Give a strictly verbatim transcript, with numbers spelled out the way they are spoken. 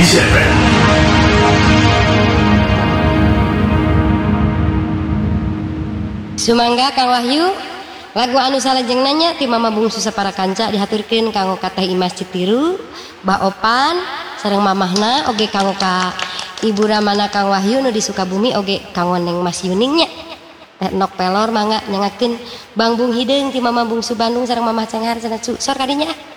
Indonesia F M. Sumangga Kang Wahyu lagu anu salajeng nanya ti mama bungsu sapara kanca dihaturkeun kanggo kateh Imas Citiru, Mbah Opan sareng mamahna oge kanggo ka Ibu Ramana Kang Wahyu nu di Sukabumi oge kanggo Neng Mas Yuning nya. Teh nok pelor mangga nyangakeun Bang Bung Hideung ti mama bungsu Bandung sareng mamah Cenghar cenah sor kadinya.